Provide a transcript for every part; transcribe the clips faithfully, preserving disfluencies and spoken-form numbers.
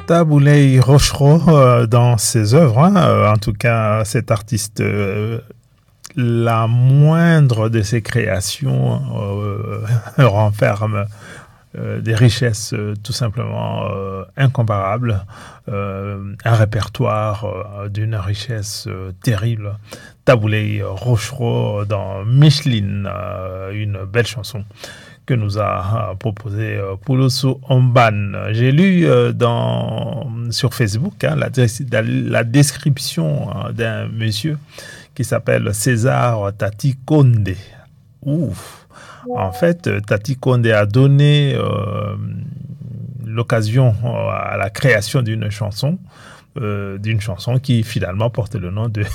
Taboulé Rochereau euh, dans ses œuvres, hein, euh, en tout cas cet artiste, euh, la moindre de ses créations euh, renferme euh, des richesses euh, tout simplement euh, incomparables, euh, un répertoire euh, d'une richesse euh, terrible. Taboulé Rochereau dans Micheline, euh, une belle chanson que nous a euh, proposé euh, Poulossou Omban. J'ai lu euh, dans, sur Facebook hein, la, la description euh, d'un monsieur qui s'appelle César Tati Condé. Ouf! En fait, Tati Condé a donné euh, l'occasion euh, à la création d'une chanson, euh, d'une chanson qui finalement porte le nom de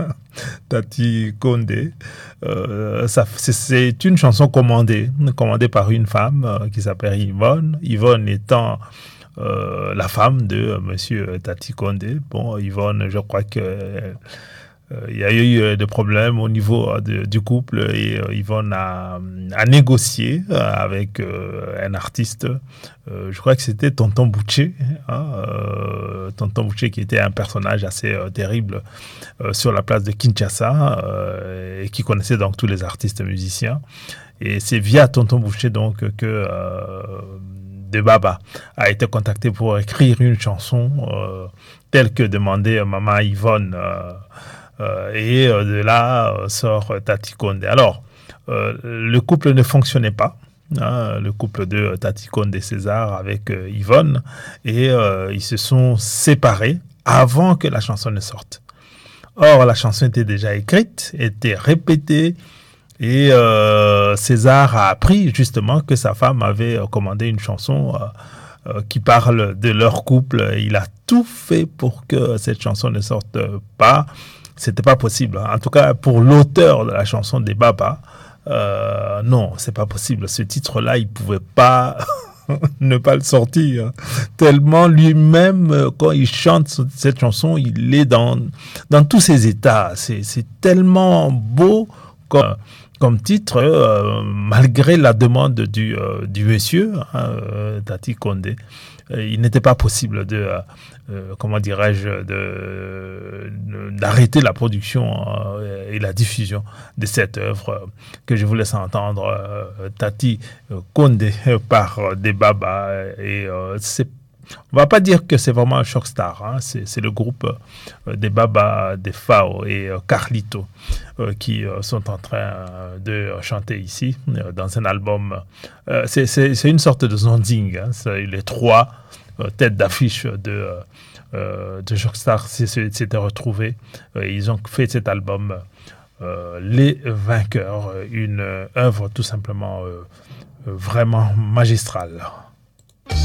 Tati Condé. Euh, ça, c'est, c'est une chanson commandée, commandée par une femme euh, qui s'appelle Yvonne. Yvonne étant euh, la femme de euh, Monsieur Tati Condé. Bon, Yvonne, je crois que euh, il y a eu euh, des problèmes au niveau euh, de, du couple et euh, Yvonne a, a négocié euh, avec euh, un artiste. Euh, je crois que c'était Tonton Boucher, hein, euh, Tonton Boucher qui était un personnage assez euh, terrible euh, sur la place de Kinshasa euh, et qui connaissait donc tous les artistes musiciens. Et c'est via Tonton Boucher donc que euh, De Baba a été contacté pour écrire une chanson euh, telle que demandait Maman Yvonne. Euh, Euh, et euh, de là euh, sort Tati Condé. Alors, euh, le couple ne fonctionnait pas, hein, le couple de Tati Condé César avec euh, Yvonne, et euh, ils se sont séparés avant que la chanson ne sorte. Or, la chanson était déjà écrite, était répétée, et euh, César a appris justement que sa femme avait commandé une chanson euh, euh, qui parle de leur couple. Il a tout fait pour que cette chanson ne sorte pas. C'était pas possible. En tout cas, pour l'auteur de la chanson des Baba, euh, non, c'est pas possible. Ce titre-là, il pouvait pas ne pas le sortir. Tellement lui-même, quand il chante cette chanson, il est dans, dans tous ses états. C'est, c'est tellement beau comme, comme titre, euh, malgré la demande du, euh, du monsieur, hein, euh, Tati Condé. Il n'était pas possible de, euh, comment dirais-je, de, de, d'arrêter la production euh, et la diffusion de cette œuvre euh, que je vous laisse entendre, euh, Tati Condé par Des Baba. Et euh, c'est, on va pas dire que c'est vraiment un choc star, hein, c'est, c'est le groupe euh, Des Baba, Des Fao et euh, Carlito euh, qui euh, sont en train euh, de chanter ici euh, dans un album. Euh, c'est, c'est, c'est une sorte de zonding, hein, c'est les trois euh, têtes d'affiche de, euh, de choc star s'étaient retrouvés. Euh, ils ont fait cet album euh, Les Vainqueurs, une œuvre tout simplement euh, vraiment magistrale.